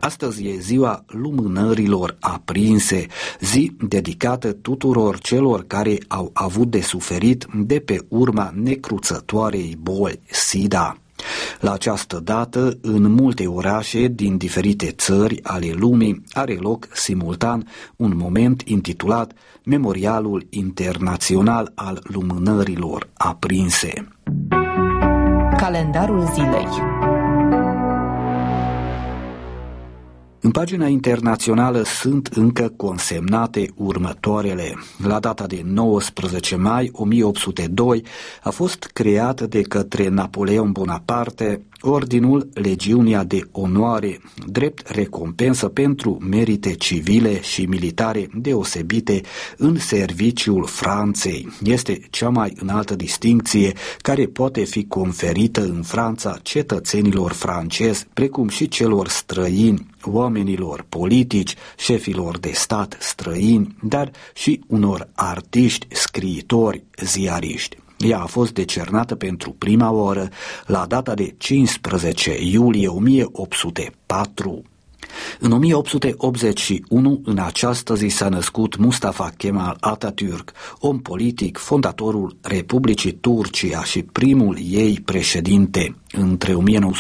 Astăzi e ziua lumânărilor aprinse, zi dedicată tuturor celor care au avut de suferit de pe urma necruțătoarei boli SIDA. La această dată, în multe orașe din diferite țări ale lumii, are loc simultan un moment intitulat Memorialul Internațional al Lumânărilor Aprinse. Calendarul zilei. În pagina internațională sunt încă consemnate următoarele. La data de 19 mai 1802 a fost creat de către Napoleon Bonaparte Ordinul Legiunea de Onoare, drept recompensă pentru merite civile și militare deosebite în serviciul Franței. Este cea mai înaltă distincție care poate fi conferită în Franța cetățenilor francezi, precum și celor străini, oamenilor politici, șefilor de stat străini, dar și unor artiști, scriitori, ziariști. Ea a fost decernată pentru prima oară la data de 15 iulie 1804. În 1881, în această zi s-a născut Mustafa Kemal Atatürk, om politic, fondatorul Republicii Turcia și primul ei președinte între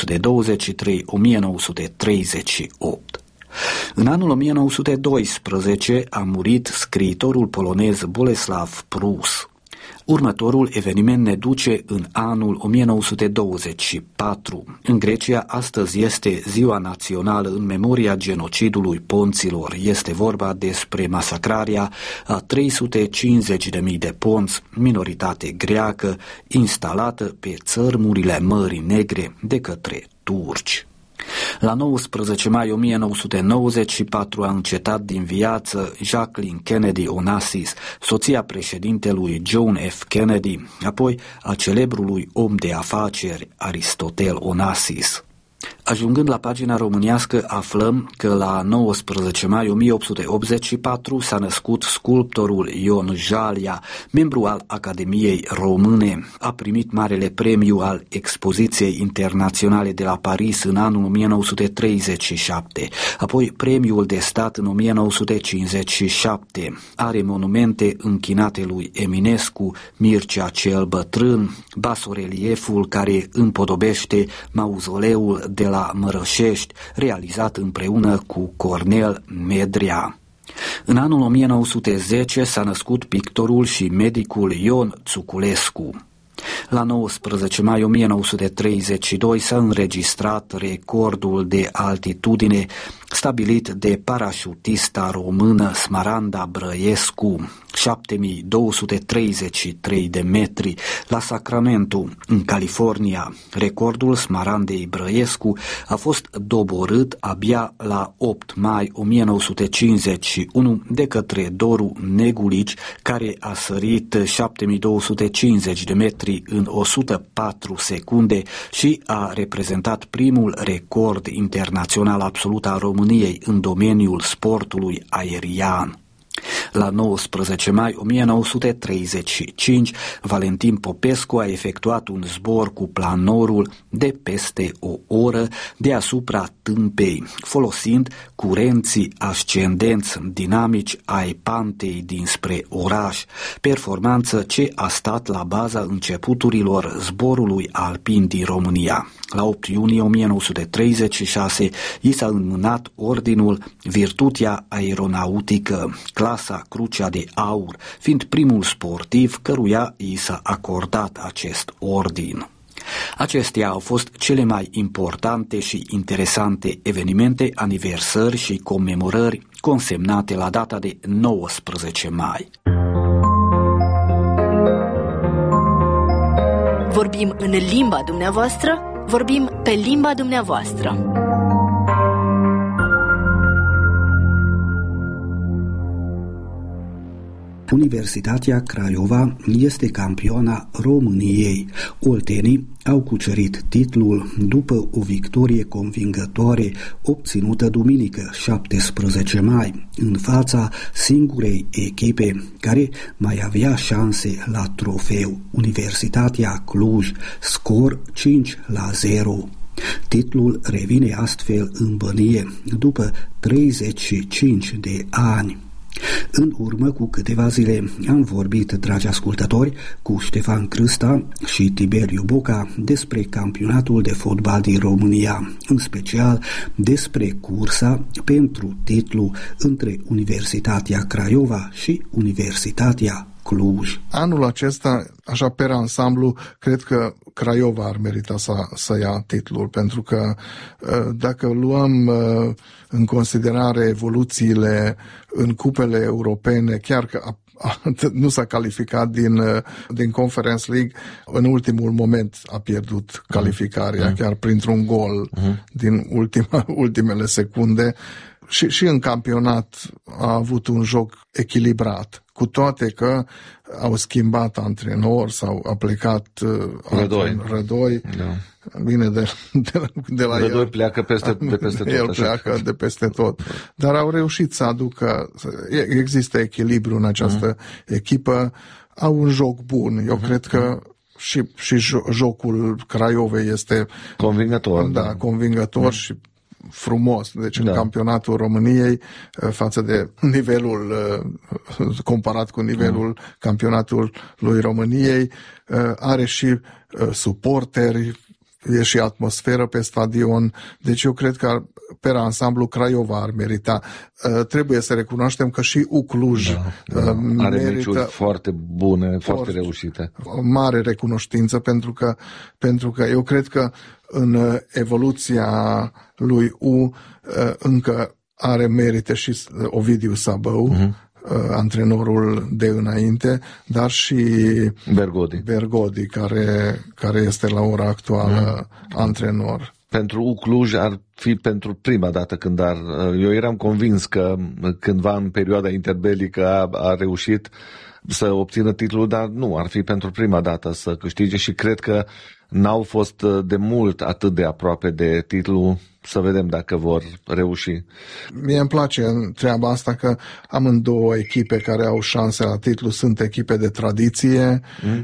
1923-1938. În anul 1912 a murit scriitorul polonez Boleslav Prus. Următorul eveniment ne duce în anul 1924. În Grecia, astăzi este ziua națională în memoria genocidului ponților. Este vorba despre masacrarea a 350.000 de ponți, minoritate greacă, instalată pe țărmurile Mării Negre de către turci. La 19 mai 1994 a încetat din viață Jacqueline Kennedy Onassis, soția președintelui John F. Kennedy, apoi a celebrului om de afaceri Aristotel Onassis. Ajungând la pagina românească, aflăm că la 19 mai 1884 s-a născut sculptorul Ion Jalia, membru al Academiei Române. A primit marele premiu al Expoziției Internaționale de la Paris în anul 1937, apoi premiul de stat în 1957. Are monumente închinate lui Eminescu, Mircea cel Bătrân, basorelieful care împodobește mauzoleul de la Mărășești, realizat împreună cu Cornel Medrea. În anul 1910 s-a născut pictorul și medicul Ion Țuculescu. La 19 mai 1932 s-a înregistrat recordul de altitudine stabilit de parașutista română Smaranda Brăiescu, 7233 de metri, la Sacramento, în California. Recordul Smarandei Brăiescu a fost doborât abia la 8 mai 1951 de către Doru Negulici, care a sărit 7250 de metri în 104 secunde și a reprezentat primul record internațional absolut al României în domeniul sportului aerian. La 19 mai 1935, Valentin Popescu a efectuat un zbor cu planorul de peste o oră deasupra Tâmpei, folosind curenții ascendenți dinamici ai Pantei dinspre oraș, performanță ce a stat la baza începuturilor zborului alpin din România. La 8 iunie 1936, i s-a înmânat ordinul Virtutea Aeronautică, clasa Crucea de Aur, fiind primul sportiv căruia i s-a acordat acest ordin. Acestea au fost cele mai importante și interesante evenimente, aniversări și comemorări consemnate la data de 19 mai. Vorbim în limba dumneavoastră, vorbim pe limba dumneavoastră. Universitatea Craiova este campioana României. Oltenii au cucerit titlul după o victorie convingătoare obținută duminică 17 mai în fața singurei echipe care mai avea șanse la trofeu, Universitatea Cluj, scor 5-0. Titlul revine astfel în bănie după 35 de ani. În urmă cu câteva zile am vorbit, dragi ascultători, cu Ștefan Crâsta și Tiberiu Boca despre campionatul de fotbal din România, în special despre cursa pentru titlu între Universitatea Craiova și Universitatea Cluj. Anul acesta, așa per ansamblu, cred că Craiova ar merita să ia titlul, pentru că dacă luăm în considerare evoluțiile în cupele europene, chiar că nu s-a calificat din Conference League, în ultimul moment a pierdut calificarea, chiar printr-un gol din ultimele secunde. Și în campionat a avut un joc echilibrat, cu toate că au schimbat antrenor sau a plecat Rădoi. Da. Bine, de la Rădoi el. Pleacă de peste tot. El pleacă de peste tot. Dar au reușit să aducă, există echilibru în această echipă, au un joc bun. Eu cred că și jocul Craiovei este convingător. Da, convingător și frumos. Deci în campionatul României, față de nivelul, comparat cu nivelul campionatului României, are și suporteri, e și atmosferă pe stadion. Deci eu cred că pe ansamblu Craiova ar merita. Trebuie să recunoaștem că și Cluj are meciuri foarte bune, foarte reușite. Mare recunoștință pentru că eu cred că în evoluția lui încă are merite și Ovidiu Sabău, antrenorul de înainte, dar și Bergodi care este la ora actuală antrenor. Pentru Cluj ar fi pentru prima dată eu eram convins că cândva în perioada interbelică a reușit să obțină titlul, dar nu, ar fi pentru prima dată să câștige și cred că n-au fost de mult atât de aproape de titlu. Să vedem dacă vor reuși. Mie îmi place treaba asta că amândouă echipe care au șanse la titlu sunt echipe de tradiție,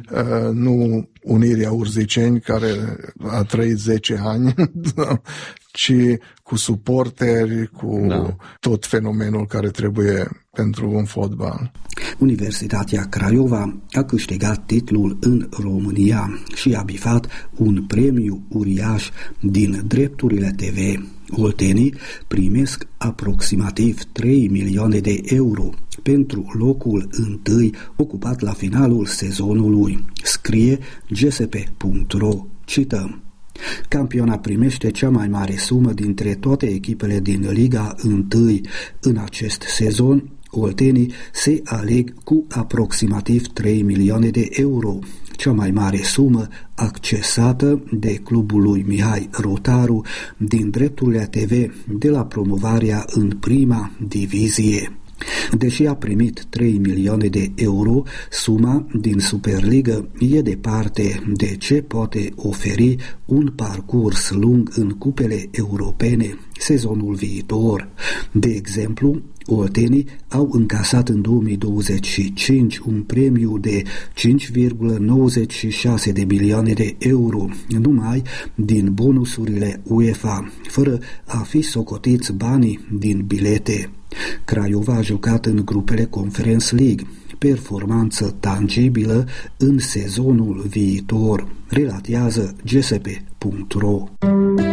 nu Unirea Urziceni care a trăit 10 ani, ci cu suporteri, cu tot fenomenul care trebuie pentru un fotbal. Universitatea Craiova a câștigat titlul în România și a bifat un premiu uriaș din drepturile TV. Oltenii primesc aproximativ 3 milioane de euro pentru locul întâi ocupat la finalul sezonului, scrie gsp.ro. Cităm: Campiona primește cea mai mare sumă dintre toate echipele din Liga 1 în acest sezon. Oltenii se aleg cu aproximativ 3 milioane de euro, cea mai mare sumă accesată de clubul lui Mihai Rotaru din drepturile TV de la promovarea în prima divizie. Deși a primit 3 milioane de euro, suma din Superligă e departe de ce poate oferi un parcurs lung în cupele europene sezonul viitor. De exemplu, oltenii au încasat în 2025 un premiu de 5,96 de milioane de euro numai din bonusurile UEFA, fără a fi socotiți banii din bilete. Craiova a jucat în grupele Conference League, performanță tangibilă în sezonul viitor, relatează gsp.ro.